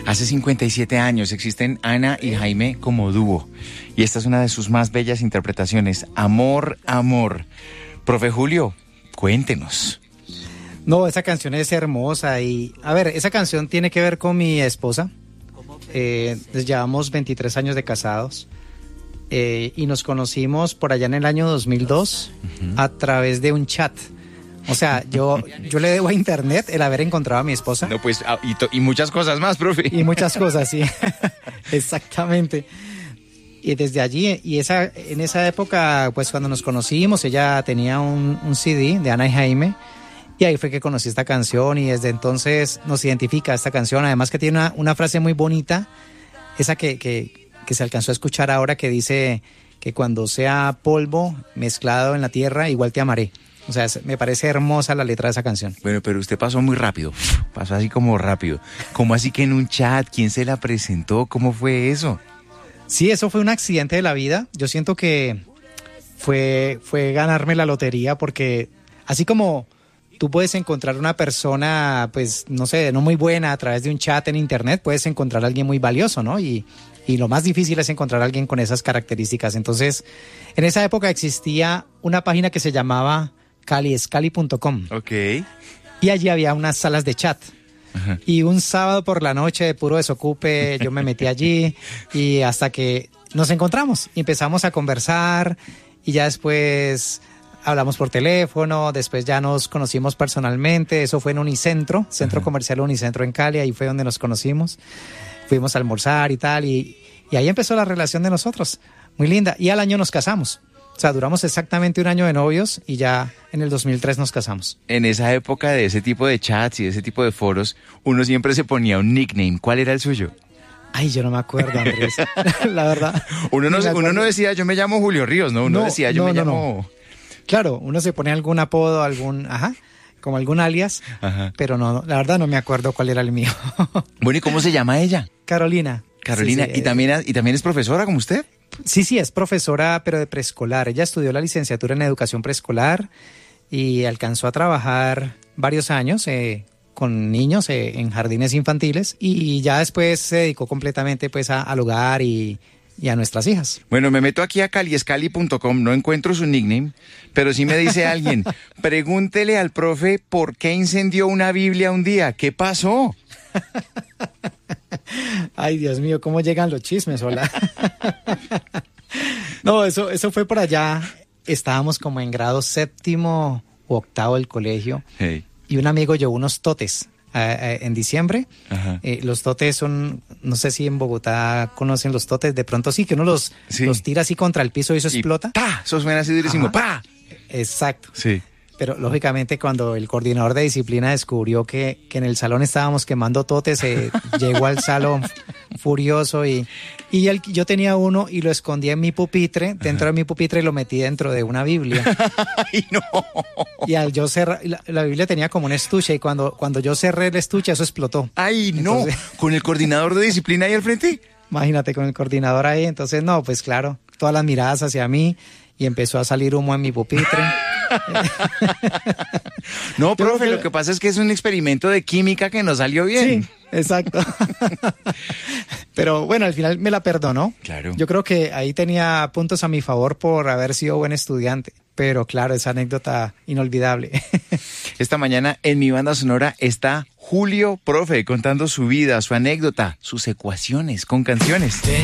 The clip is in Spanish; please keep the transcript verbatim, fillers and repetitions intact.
Hace cincuenta y siete años existen Ana y Jaime como dúo. Y esta es una de sus más bellas interpretaciones. Amor, amor. Profe Julio, cuéntenos. No, esa canción es hermosa y, a ver, esa canción tiene que ver con mi esposa. Eh, llevamos veintitrés años de casados eh, y nos conocimos por allá en el año dos mil dos uh-huh. a través de un chat. O sea, yo, yo le debo a internet el haber encontrado a mi esposa. No, pues, y, to- y muchas cosas más, profe. Y muchas cosas, sí. Exactamente. Y desde allí, y esa, en esa época, pues cuando nos conocimos, ella tenía un, un C D de Ana y Jaime, y ahí fue que conocí esta canción, y desde entonces nos identifica esta canción, además que tiene una, una frase muy bonita, esa que, que, que se alcanzó a escuchar ahora, que dice que cuando sea polvo mezclado en la tierra, igual te amaré. O sea, me parece hermosa la letra de esa canción. Bueno, pero usted pasó muy rápido, pasó así como rápido. ¿Cómo así que en un chat? ¿Quién se la presentó? ¿Cómo fue eso? Sí, eso fue un accidente de la vida. Yo siento que fue, fue ganarme la lotería porque así como tú puedes encontrar una persona, pues, no sé, no muy buena a través de un chat en internet, puedes encontrar a alguien muy valioso, ¿no? Y, y lo más difícil es encontrar a alguien con esas características. Entonces, en esa época existía una página que se llamaba cali escali punto com. Ok. Y allí había unas salas de chat. Ajá. Y un sábado por la noche de puro desocupe, yo me metí allí y hasta que nos encontramos y empezamos a conversar y ya después hablamos por teléfono, después ya nos conocimos personalmente, eso fue en Unicentro, Centro Ajá. Comercial Unicentro en Cali, ahí fue donde nos conocimos, fuimos a almorzar y tal, y, y ahí empezó la relación de nosotros, muy linda, y al año nos casamos. O sea, duramos exactamente un año de novios y ya en el dos mil tres nos casamos. En esa época de ese tipo de chats y de ese tipo de foros, uno siempre se ponía un nickname. ¿Cuál era el suyo? Ay, yo no me acuerdo, Andrés. La verdad. Uno no, uno no decía, yo me llamo Julio Ríos, ¿no? Uno no, decía, yo no, me no, llamo... No. Claro, uno se pone algún apodo, algún... Ajá, como algún alias, ajá. Pero no, la verdad no me acuerdo cuál era el mío. Bueno, ¿y cómo se llama ella? Carolina. Carolina, sí, sí, ¿y, también, ¿y también es profesora como usted? Sí, sí, es profesora, pero de preescolar. Ella estudió la licenciatura en educación preescolar y alcanzó a trabajar varios años eh, con niños eh, en jardines infantiles y ya después se dedicó completamente pues a, al hogar y, y a nuestras hijas. Bueno, me meto aquí a cali escali punto com, no encuentro su nickname, pero sí me dice alguien, pregúntele al profe por qué incendió una Biblia un día, ¿qué pasó? Ay, Dios mío, ¿cómo llegan los chismes? Hola. No, eso, eso fue por allá. Estábamos como en grado séptimo u octavo del colegio. Hey. Y un amigo llevó unos totes eh, eh, en diciembre. Eh, los totes son, no sé si en Bogotá conocen los totes. De pronto sí, que uno los, sí. los tira así contra el piso y eso y explota. ¡Pa! Eso suena así durísimo. ¡Pa! Exacto. Sí. Pero lógicamente cuando el coordinador de disciplina descubrió que, que en el salón estábamos quemando totes, eh, llegó al salón furioso y, y él, yo tenía uno y lo escondí en mi pupitre, dentro Ajá. de mi pupitre y lo metí dentro de una Biblia. ¡Ay, no! Y al yo cerrar, la, la Biblia tenía como un estuche y cuando, cuando yo cerré el estuche eso explotó. ¡Ay, no! Entonces, ¿con el coordinador de disciplina ahí al frente? Imagínate, con el coordinador ahí. Entonces, no, pues claro, todas las miradas hacia mí y empezó a salir humo en mi pupitre. No, profe, lo que pasa es que es un experimento de química que nos salió bien. Sí, exacto. Pero bueno, al final me la perdonó. Claro. Yo creo que ahí tenía puntos a mi favor por haber sido buen estudiante. Pero claro, esa anécdota inolvidable. Esta mañana en mi banda sonora está Julio, profe, contando su vida, su anécdota, sus ecuaciones con canciones.